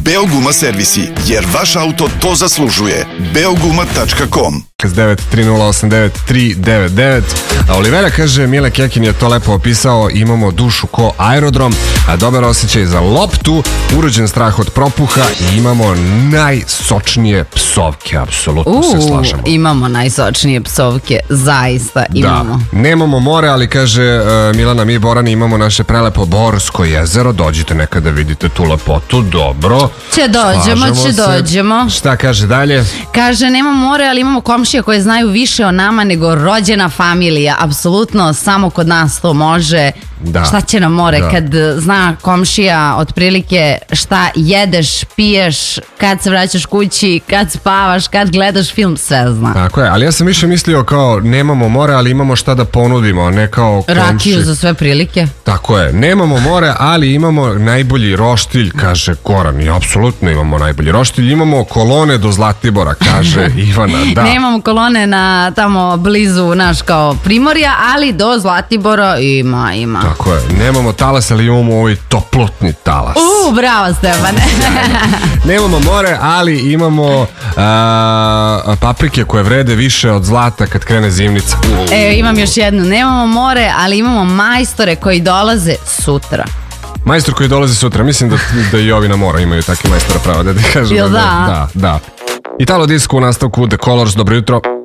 Beoguma servisi, jer vaš auto to zaslužuje. Beoguma.com 930893999. A Olivera kaže, Mile Kekin je to lepo opisao, imamo dušu ko aerodrom, a dobar osjećaj za loptu, urođen strah od propuha i imamo najsočnije psovke, apsolutno se slažemo. Imamo najsočnije psovke, zaista imamo. Da, nemamo more, ali kaže Milana, mi Borani imamo naše prelepo Borsko jezero, dođite nekada vidite tu lepotu, dobro. Dođemo. Šta kaže dalje? Kaže, nemamo more, ali imamo komšije koje znaju više o nama nego rođena familija. Apsolutno, samo kod nas to može. Da. Šta će nam more kad zna komšija otprilike šta jedeš, piješ, kad se vraćaš kući, kad spavaš, kad gledaš film, sve zna. Tako je, ali ja sam više mislio kao nemamo more, ali imamo šta da ponudimo, ne kao komši. Rakiju za sve prilike. Tako je, nemamo more, ali imamo najbolji roštilj, kaže Goran, i apsolutno imamo najbolji roštilj, imamo kolone do Zlatibora, kaže Ivana, da. Nemamo kolone na tamo blizu naš kao Primorja, ali do Zlatibora ima. Tako je, nemamo talas, ali imamo ovaj toplotni talas. Bravo Stefane. Nemamo more, ali imamo paprike koje vrede više od zlata kad krene zimnica. Imam još jednu, nemamo more, ali imamo majstore koji dolaze sutra. Majstor koji dolazi sutra, mislim da i ovi na mora imaju takve majstora prava, da ti kažem. Da. Italo Disco u nastavku The Colors, dobro jutro.